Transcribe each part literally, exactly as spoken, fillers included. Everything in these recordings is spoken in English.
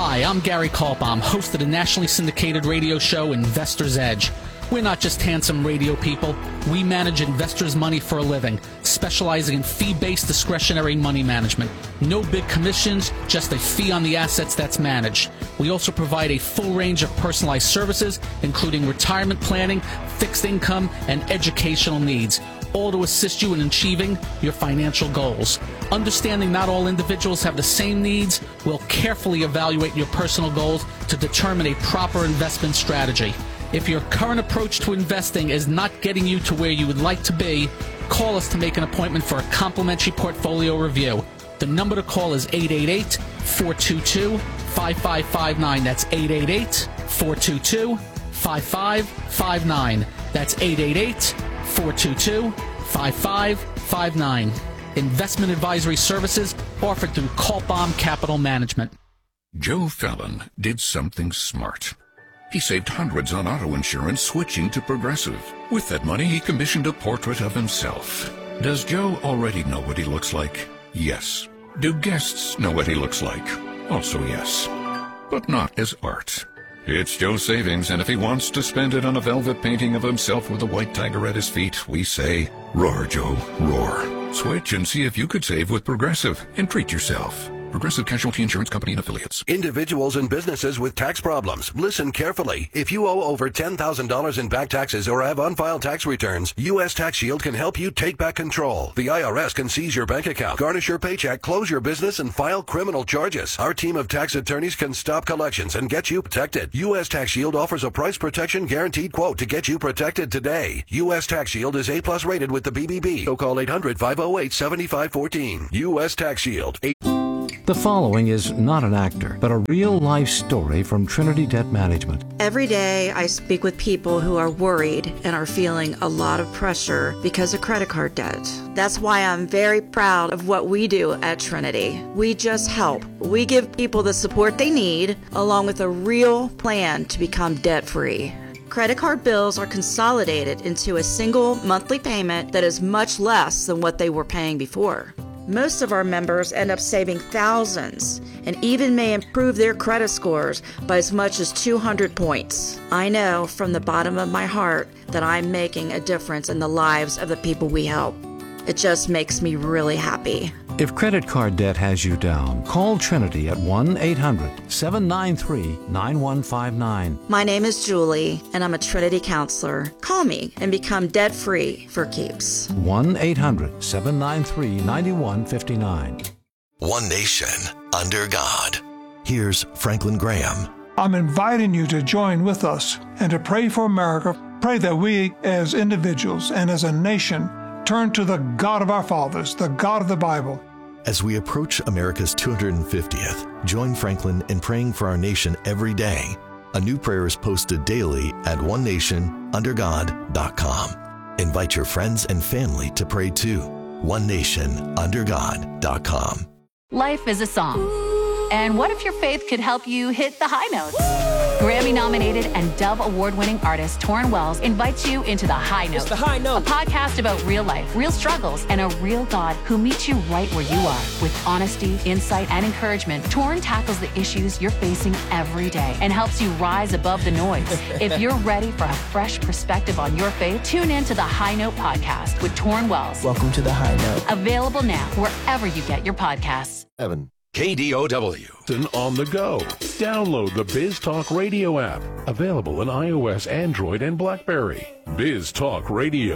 Hi, I'm Gary Kaltbaum, host of the nationally syndicated radio show Investor's Edge. We're not just handsome radio people. We manage investors' money for a living, specializing in fee-based discretionary money management. No big commissions, just a fee on the assets that's managed. We also provide a full range of personalized services, including retirement planning, fixed income, and educational needs, all to assist you in achieving your financial goals. Understanding not all individuals have the same needs, we'll carefully evaluate your personal goals to determine a proper investment strategy. If your current approach to investing is not getting you to where you would like to be, call us to make an appointment for a complimentary portfolio review. The number to call is eight eight eight, four two two, five five five nine. That's eight eight eight, four two two, five five five nine. That's eight eight eight, four two two, five five five nine. Investment advisory services offered through Kaltbaum Capital Management. Joe Fallon did something smart. He saved hundreds on auto insurance switching to Progressive. With that money, he commissioned a portrait of himself. Does Joe already know what he looks like? Yes. Do guests know what he looks like? Also yes. But not as art. It's Joe's savings, and if he wants to spend it on a velvet painting of himself with a white tiger at his feet, we say, roar, Joe, roar. Switch and see if you could save with Progressive and treat yourself. Progressive Casualty Insurance Company and Affiliates. Individuals and businesses with tax problems, listen carefully. If you owe over ten thousand dollars in back taxes or have unfiled tax returns, U S Tax Shield can help you take back control. The I R S can seize your bank account, garnish your paycheck, close your business, and file criminal charges. Our team of tax attorneys can stop collections and get you protected. U S Tax Shield offers a price protection guaranteed quote to get you protected today. U S Tax Shield is A plus rated with the B B B. So call eight hundred, five oh eight, seven five one four. U S Tax Shield. The following is not an actor, but a real-life story from Trinity Debt Management. Every day I speak with people who are worried and are feeling a lot of pressure because of credit card debt. That's why I'm very proud of what we do at Trinity. We just help. We give people the support they need, along with a real plan to become debt-free. Credit card bills are consolidated into a single monthly payment that is much less than what they were paying before. Most of our members end up saving thousands and even may improve their credit scores by as much as two hundred points. I know from the bottom of my heart that I'm making a difference in the lives of the people we help. It just makes me really happy. If credit card debt has you down, call Trinity at one eight hundred, seven nine three, nine one five nine. My name is Julie, and I'm a Trinity counselor. Call me and become debt-free for keeps. one eight hundred, seven nine three, nine one five nine. One nation under God. Here's Franklin Graham. I'm inviting you to join with us and to pray for America. Pray that we as individuals and as a nation turn to the God of our fathers, the God of the Bible. As we approach America's two hundred fiftieth, join Franklin in praying for our nation every day. A new prayer is posted daily at one nation under god dot com. Invite your friends and family to pray too. one nation under god dot com. Life is a song. And what if your faith could help you hit the high notes? Grammy-nominated and Dove Award-winning artist Torrin Wells invites you into The High Note. It's The High Note. A podcast about real life, real struggles, and a real God who meets you right where you are. With honesty, insight, and encouragement, Torrin tackles the issues you're facing every day and helps you rise above the noise. If you're ready for a fresh perspective on your faith, tune in to The High Note podcast with Torrin Wells. Welcome to The High Note. Available now wherever you get your podcasts. Evan. K D O W. And on the go. Download the Biz Talk Radio app. Available on iOS, Android, and BlackBerry. Biz Talk Radio.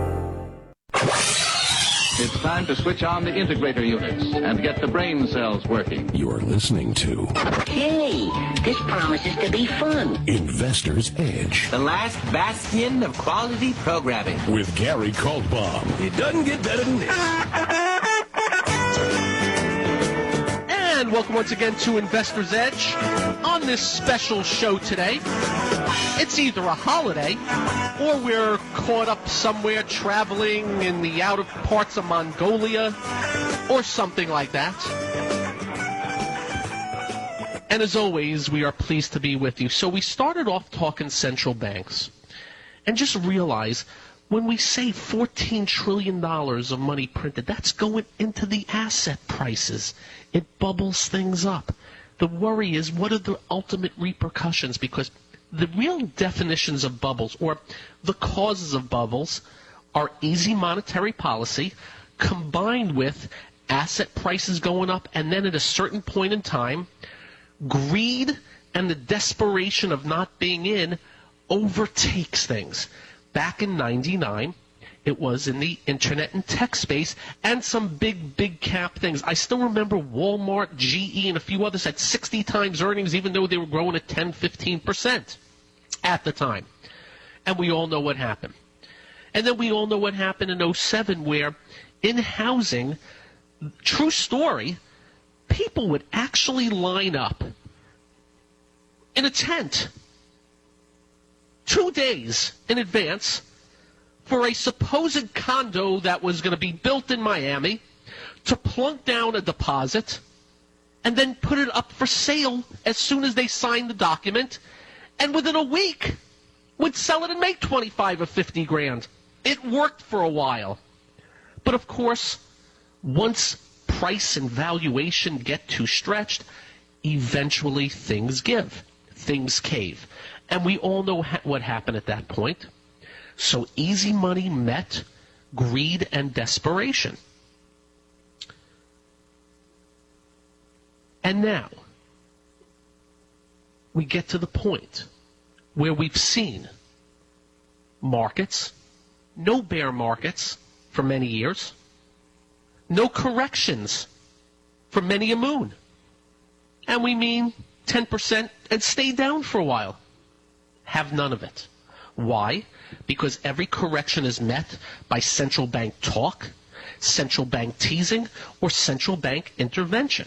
It's time to switch on the integrator units and get the brain cells working. You are listening to... Hey, this promises to be fun. Investor's Edge. The last bastion of quality programming. With Gary Kaltbaum. It doesn't get better than this. And welcome once again to Investor's Edge. On this special show today, it's either a holiday or we're caught up somewhere traveling in the outer parts of Mongolia or something like that. And as always, we are pleased to be with you. So we started off talking central banks and just realize when we say fourteen trillion dollars of money printed, that's going into the asset prices. It bubbles things up. The worry is, what are the ultimate repercussions? Because the real definitions of bubbles, or the causes of bubbles, are easy monetary policy combined with asset prices going up, and then at a certain point in time, greed and the desperation of not being in overtakes things. Back in ninety-nine, it was in the internet and tech space, and some big, big cap things. I still remember Walmart, G E, and a few others had sixty times earnings, even though they were growing at ten, fifteen percent at the time. And we all know what happened. And then we all know what happened in oh seven, where in housing, true story, people would actually line up in a tent two days in advance for a supposed condo that was going to be built in Miami, to plunk down a deposit and then put it up for sale as soon as they signed the document, and within a week would sell it and make twenty-five or fifty grand. It worked for a while. But of course, once price and valuation get too stretched, eventually things give. Things cave. And we all know ha- what happened at that point. So easy money met greed and desperation. And now, we get to the point where we've seen markets, no bear markets for many years, no corrections for many a moon. And we mean ten percent and stay down for a while. Have none of it. Why? Because every correction is met by central bank talk, central bank teasing, or central bank intervention,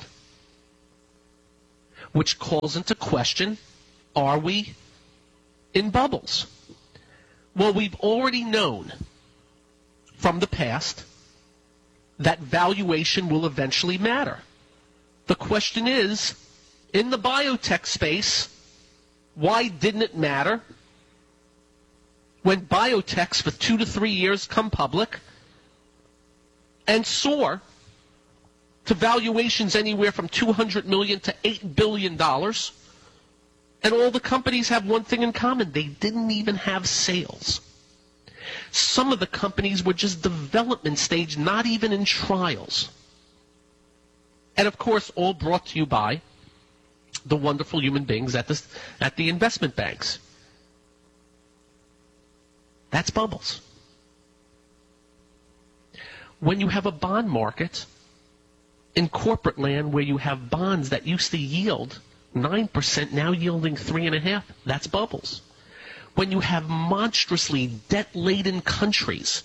which calls into question, are we in bubbles? Well, we've already known from the past that valuation will eventually matter. The question is, in the biotech space, why didn't it matter when biotechs for two to three years come public and soar to valuations anywhere from two hundred million dollars to eight billion dollars, and all the companies have one thing in common: they didn't even have sales. Some of the companies were just development stage, not even in trials. And of course, all brought to you by the wonderful human beings at the, at the investment banks. That's bubbles. When you have a bond market in corporate land where you have bonds that used to yield nine percent, now yielding three point five percent, that's bubbles. When you have monstrously debt-laden countries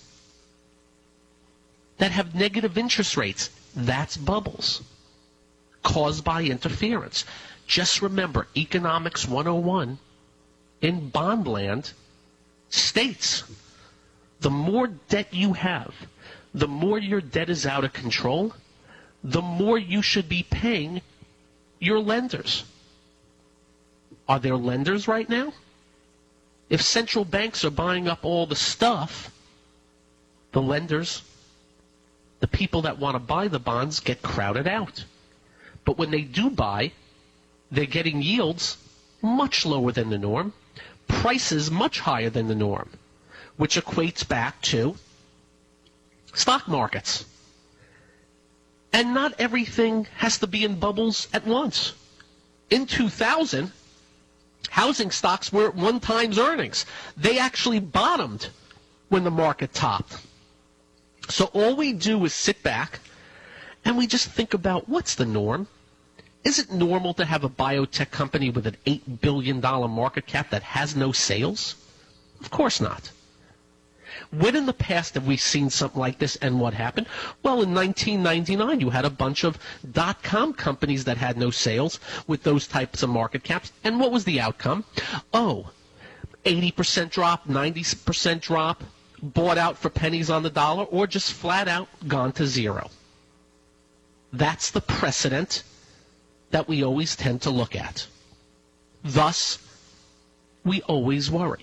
that have negative interest rates, that's bubbles caused by interference. Just remember, Economics one oh one in bond land states the more debt you have, the more your debt is out of control, the more you should be paying your lenders. Are there lenders right now? If central banks are buying up all the stuff, the lenders, the people that want to buy the bonds, get crowded out. But when they do buy, they're getting yields much lower than the norm, prices much higher than the norm, which equates back to stock markets. And not everything has to be in bubbles at once. In two thousand, housing stocks were at one times earnings. They actually bottomed when the market topped. So all we do is sit back and we just think about, what's the norm? Is it normal to have a biotech company with an eight billion dollars market cap that has no sales? Of course not. When in the past have we seen something like this, and what happened? Well, in nineteen ninety-nine, you had a bunch of dot-com companies that had no sales with those types of market caps. And what was the outcome? Oh, eighty percent drop, ninety percent drop, bought out for pennies on the dollar, or just flat out gone to zero. That's the precedent that we always tend to look at. Thus, we always worry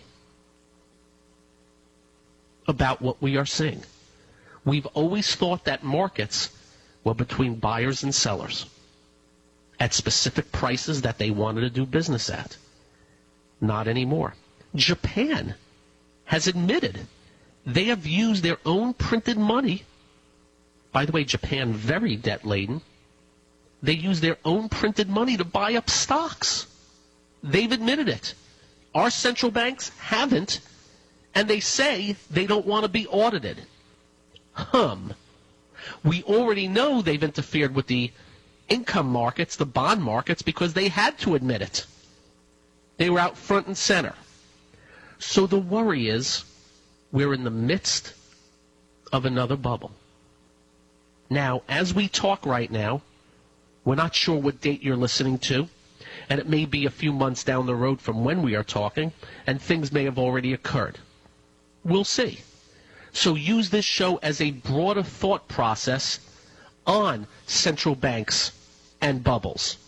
about what we are seeing. We've always thought that markets were between buyers and sellers. at specific prices that they wanted to do business at. Not anymore. Japan has admitted they have used their own printed money. By the way, Japan, very debt-laden. They use their own printed money to buy up stocks. They've admitted it. Our central banks haven't, and they say they don't want to be audited. Hum. We already know they've interfered with the income markets, the bond markets, because they had to admit it. They were out front and center. So the worry is we're in the midst of another bubble. Now, as we talk right now, we're not sure what date you're listening to, and it may be a few months down the road from when we are talking, and things may have already occurred. We'll see. So use this show as a broader thought process on central banks and bubbles.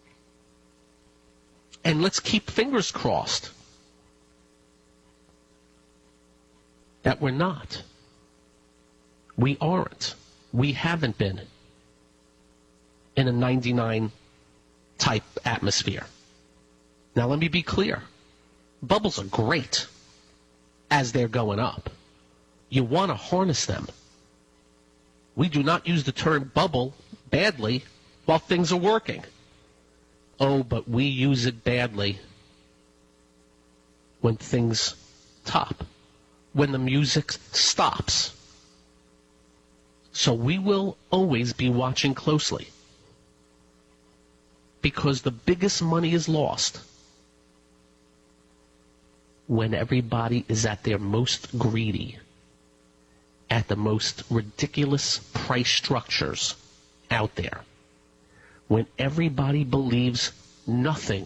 And let's keep fingers crossed that we're not. We aren't. We haven't been in a ninety-nine type atmosphere. Now let me be clear. Bubbles are great as they're going up. You want to harness them. We do not use the term bubble badly while things are working. Oh, but we use it badly when things top, when the music stops. So we will always be watching closely, because the biggest money is lost when everybody is at their most greedy, at the most ridiculous price structures out there, when everybody believes nothing